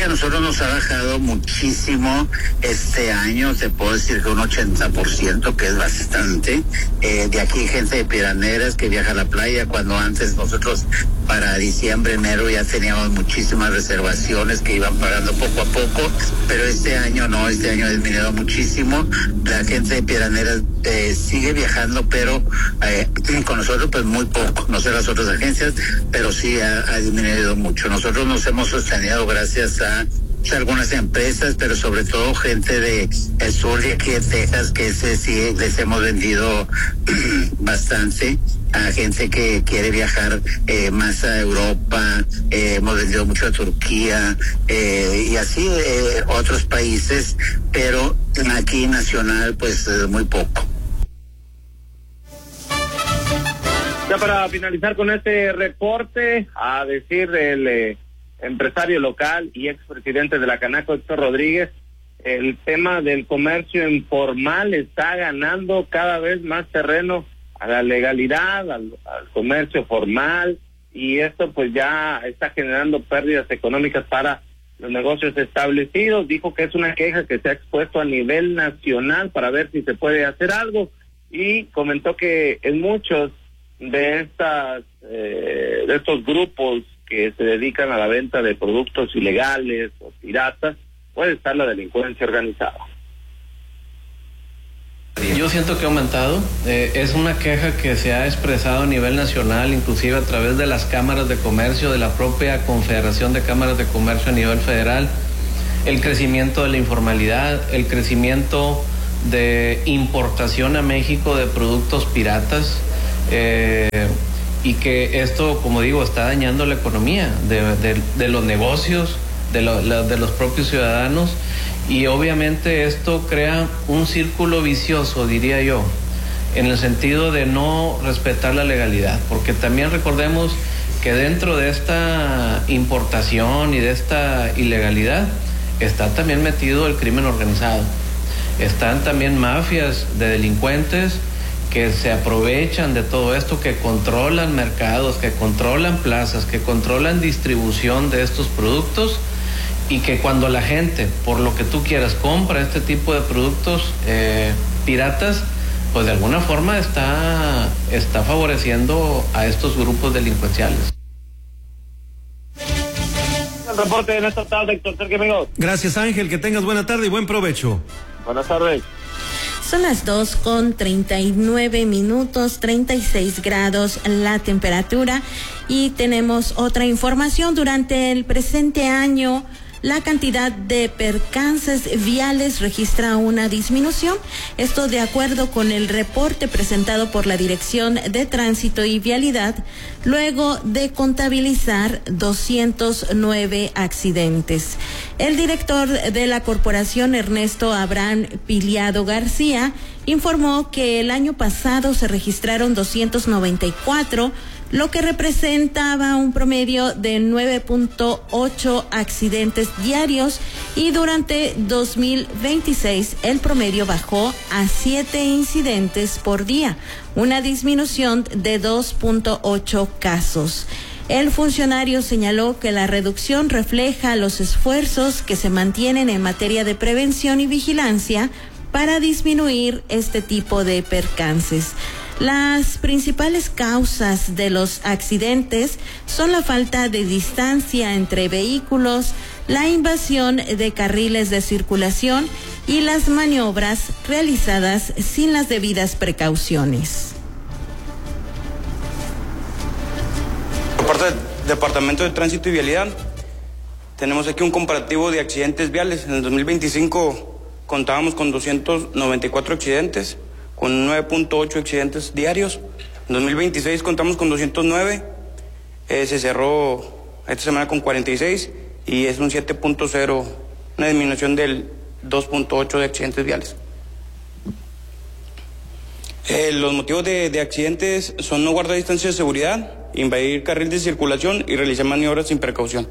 nosotros nos ha bajado muchísimo este año, te puedo decir que un 80%, que es bastante. De aquí gente de Piraneras que viaja a la playa, cuando antes nosotros para diciembre, enero ya teníamos muchísimas reservaciones que iban pagando poco a poco, pero este año no, este año ha disminuido muchísimo. La gente de Piraneras sigue viajando, pero con nosotros pues muy poco, no sé las otras agencias, pero sí ha disminuido mucho. Nosotros nos hemos sostenido gracias a algunas empresas, pero sobre todo gente de el sur de aquí de Texas, que ese sí les hemos vendido bastante a gente que quiere viajar más a Europa. Hemos vendido mucho a Turquía y así otros países, pero aquí nacional pues muy poco. Ya para finalizar con este reporte, a decir del empresario local y expresidente de la Canaco, Héctor Rodríguez, el tema del comercio informal está ganando cada vez más terreno a la legalidad, al comercio formal, y esto pues ya está generando pérdidas económicas para los negocios establecidos. Dijo que es una queja que se ha expuesto a nivel nacional para ver si se puede hacer algo, y comentó que en muchos de estos grupos que se dedican a la venta de productos ilegales o piratas puede estar la delincuencia organizada. Yo siento que ha aumentado, es una queja que se ha expresado a nivel nacional, inclusive a través de las cámaras de comercio, de la propia Confederación de Cámaras de Comercio a nivel federal, el crecimiento de la informalidad, el crecimiento de importación a México de productos piratas, y que esto, como digo, está dañando la economía de los negocios, de los propios ciudadanos, y obviamente esto crea un círculo vicioso, diría yo, en el sentido de no respetar la legalidad, porque también recordemos que dentro de esta importación y de esta ilegalidad está también metido el crimen organizado, están también mafias de delincuentes que se aprovechan de todo esto, que controlan mercados, que controlan plazas, que controlan distribución de estos productos, y que cuando la gente, por lo que tú quieras, compra este tipo de productos piratas, pues de alguna forma está favoreciendo a estos grupos delincuenciales. El reporte de esta tarde, Héctor Sergio, amigos. Gracias, Ángel, que tengas buena tarde y buen provecho. Buenas tardes. Son las 2:39, 36 grados la temperatura, y tenemos otra información. Durante el presente año, la cantidad de percances viales registra una disminución. Esto de acuerdo con el reporte presentado por la Dirección de Tránsito y Vialidad, luego de contabilizar 209 accidentes. El director de la corporación, Ernesto Abraham Piliado García, informó que el año pasado se registraron 294, lo que representaba un promedio de 9.8 accidentes diarios, y durante 2026 el promedio bajó a 7 incidentes por día, una disminución de 2.8 casos. El funcionario señaló que la reducción refleja los esfuerzos que se mantienen en materia de prevención y vigilancia para disminuir este tipo de percances. Las principales causas de los accidentes son la falta de distancia entre vehículos, la invasión de carriles de circulación y las maniobras realizadas sin las debidas precauciones. Por parte del Departamento de Tránsito y Vialidad, tenemos aquí un comparativo de accidentes viales. En el 2025 contábamos con 294 accidentes, con 9.8 accidentes diarios. En 2026 contamos con 209, se cerró esta semana con 46 y es un 7.0, una disminución del 2.8 de accidentes viales. Los motivos de accidentes son no guardar distancia de seguridad, invadir carril de circulación y realizar maniobras sin precaución.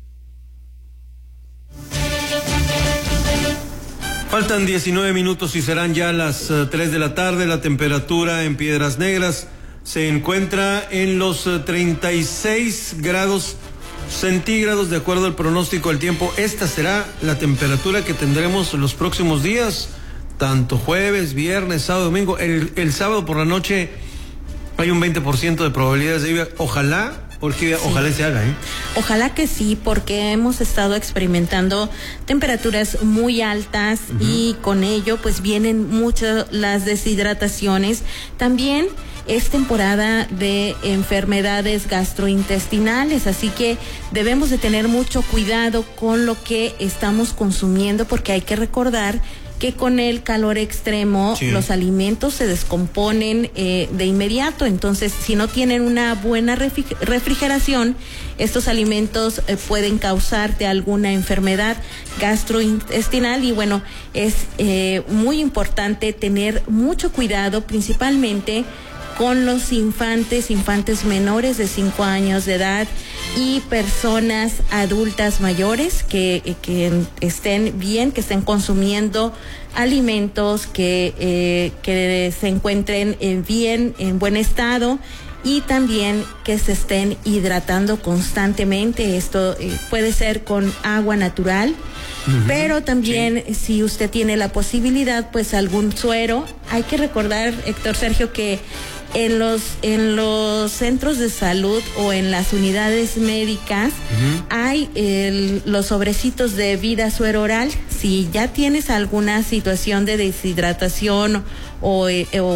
Faltan 19 minutos y serán ya las 3 de la tarde. La temperatura en Piedras Negras se encuentra en los 36 grados centígrados de acuerdo al pronóstico del tiempo. Esta será la temperatura que tendremos los próximos días, tanto jueves, viernes, sábado, domingo. El sábado por la noche hay un 20% de probabilidades de lluvia. Ojalá se haga, ¿eh? Ojalá que sí, porque hemos estado experimentando temperaturas muy altas y con ello pues vienen muchas las deshidrataciones. También es temporada de enfermedades gastrointestinales, así que debemos de tener mucho cuidado con lo que estamos consumiendo, porque hay que recordar que con el calor extremo los alimentos se descomponen de inmediato. Entonces, si no tienen una buena refrigeración, estos alimentos pueden causarte alguna enfermedad gastrointestinal. Y bueno, es muy importante tener mucho cuidado, principalmente con los infantes menores de 5 años de edad y personas adultas mayores que estén bien, que estén consumiendo alimentos que se encuentren bien, en buen estado, y también que se estén hidratando constantemente. Esto puede ser con agua natural, pero también si usted tiene la posibilidad, pues algún suero. Hay que recordar, Héctor Sergio, que en los centros de salud o en las unidades médicas hay los sobrecitos de vida suero oral. Si ya tienes alguna situación de deshidratación o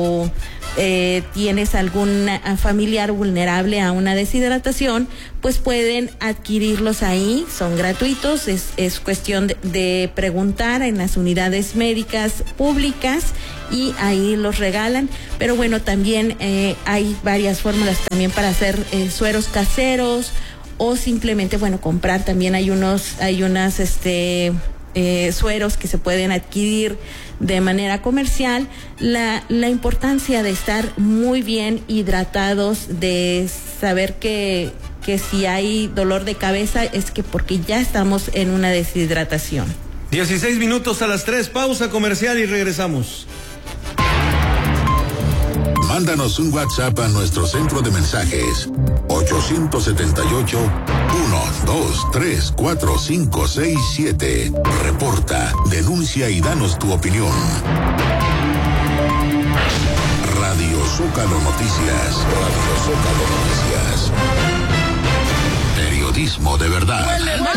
tienes algún familiar vulnerable a una deshidratación, pues pueden adquirirlos ahí, son gratuitos, es cuestión de preguntar en las unidades médicas públicas y ahí los regalan. Pero bueno, también hay varias fórmulas también para hacer sueros caseros, o simplemente, bueno, comprar. También hay unas sueros que se pueden adquirir de manera comercial. La importancia de estar muy bien hidratados, de saber que si hay dolor de cabeza es que porque ya estamos en una deshidratación. 16 minutos a las 3, pausa comercial y regresamos. Mándanos un WhatsApp a nuestro centro de mensajes 878-123-4567. Reporta, denuncia y danos tu opinión. Radio Zócalo Noticias. Radio Zócalo Noticias. Periodismo de verdad.